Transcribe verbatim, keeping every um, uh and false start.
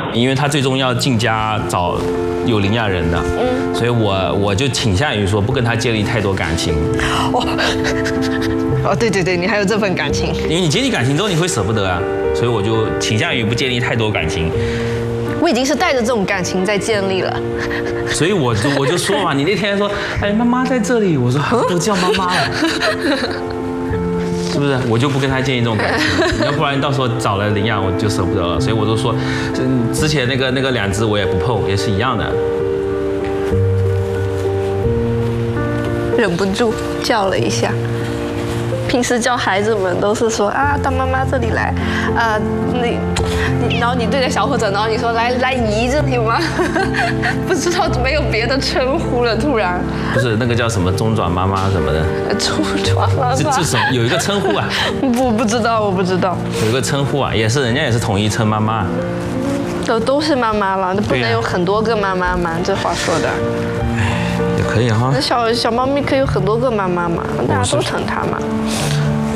因为他最终要进家找有领养人的，嗯，所以我我就倾向于说不跟他建立太多感情。 哦，哦，对对对，你还有这份感情， 因为你建立感情之后你会舍不得啊，所以我就倾向于不建立太多感情。 我已经是带着这种感情在建立了， 所以我就我就说嘛，你那天说，哎，妈妈在这里，我说都叫妈妈了。是不是？我就不跟他建立这种感情，要不然到时候找了领养我就舍不得了。所以我都说，之前那个那个两只我也不碰，也是一样的。 忍不住叫了一下。平时教孩子们都是说啊，到妈妈这里来，啊，你你，然后你对着小伙子，然后你说来来姨这里吗？不知道没有别的称呼了，突然。 不是那个叫什么中转妈妈什么的。 中转妈妈。 这这什么有一个称呼啊？ 不不知道，我不知道。 有一个称呼啊，也是人家也是统一称妈妈。 都都是妈妈了，那不能有很多个妈妈吗？这话说的。 也可以哈。 那小小猫咪可以有很多个妈妈嘛，大家都称它嘛。